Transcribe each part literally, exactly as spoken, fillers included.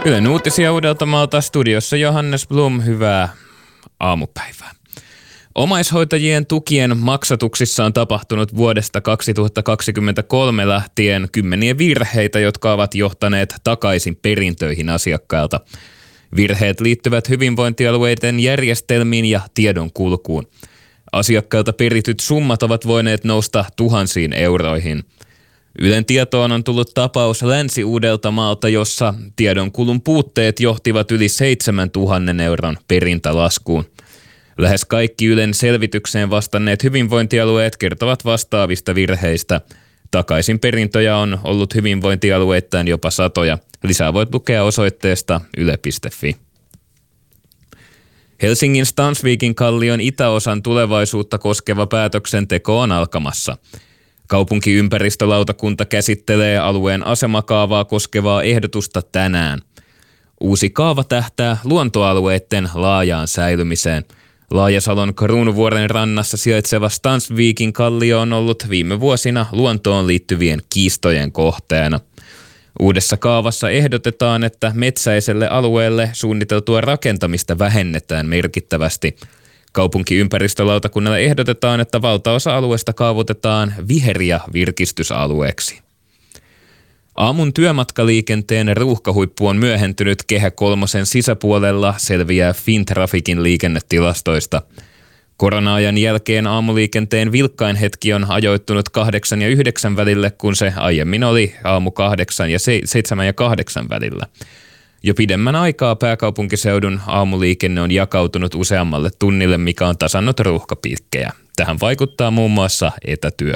Ylen uutisia Uudeltamaalta, studiossa Johannes Blum, hyvää aamupäivää. Omaishoitajien tukien maksatuksissa on tapahtunut vuodesta kaksituhattakaksikymmentäkolme lähtien kymmeniä virheitä, jotka ovat johtaneet takaisin perintöihin asiakkailta. Virheet liittyvät hyvinvointialueiden järjestelmiin ja tiedon kulkuun. Asiakkailta perityt summat ovat voineet nousta tuhansiin euroihin. Ylen tietoon on tullut tapaus Länsi-Uudeltamaalta, jossa tiedonkulun puutteet johtivat yli seitsemäntuhannen euron perintälaskuun. Lähes kaikki Ylen selvitykseen vastanneet hyvinvointialueet kertovat vastaavista virheistä. Takaisinperintöjä on ollut hyvinvointialueittain jopa satoja. Lisää voit lukea osoitteesta yle piste fi. Helsingin Stansvikin kallion itäosan tulevaisuutta koskeva päätöksenteko on alkamassa. Kaupunkiympäristölautakunta käsittelee alueen asemakaavaa koskevaa ehdotusta tänään. Uusi kaava tähtää luontoalueiden laajaan säilymiseen. Laajasalon Kruunuvuoren rannassa sijaitseva Stansvikin kallio on ollut viime vuosina luontoon liittyvien kiistojen kohteena. Uudessa kaavassa ehdotetaan, että metsäiselle alueelle suunniteltua rakentamista vähennetään merkittävästi. Kaupunkiympäristölautakunnalle ehdotetaan, että valtaosa alueesta kaavoitetaan viher- ja virkistysalueeksi. Aamun työmatkaliikenteen ruuhkahuippu on myöhentynyt Kehä kolmosen sisäpuolella, selviää Fintraficin liikennetilastoista. Korona-ajan jälkeen aamuliikenteen vilkkain hetki on ajoittunut kahdeksan ja yhdeksän välille, kun se aiemmin oli aamu kahdeksan ja se, seitsemän ja kahdeksan välillä. Jo pidemmän aikaa pääkaupunkiseudun aamuliikenne on jakautunut useammalle tunnille, mikä on tasannut ruuhkapiikkejä. Tähän vaikuttaa muun muassa etätyö.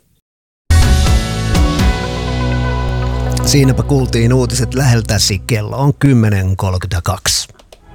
Siinäpä kuultiin uutiset läheltäsi, kello on kymmenen kolmekymmentäkaksi.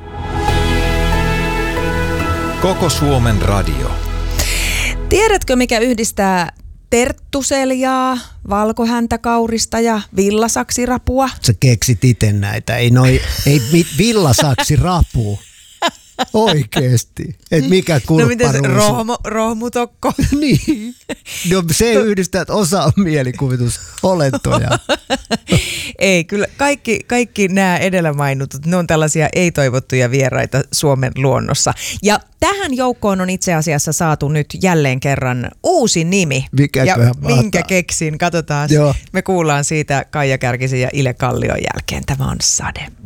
Koko Suomen radio. Tiedätkö, mikä yhdistää terttuseljaa, valkohäntäkaurista ja villasaksirapua? Sä keksit ite näitä. Ei noi, ei villasaksirapu. Oikeesti. Et mikä kurpparuusu. No miten rohmu, rohmutokko? Niin. No se yhdistää, että osa on mielikuvitusolentoja. Ei, kyllä kaikki, kaikki nämä edellä mainitut, ne on tällaisia ei-toivottuja vieraita Suomen luonnossa. Ja tähän joukkoon on itse asiassa saatu nyt jälleen kerran uusi nimi. Mikäköhän ja mahtaa? Minkä keksin, katsotaan. Joo. Me kuullaan siitä Kaija Kärkisen ja Ile Kallion jälkeen. Tämä on Sade.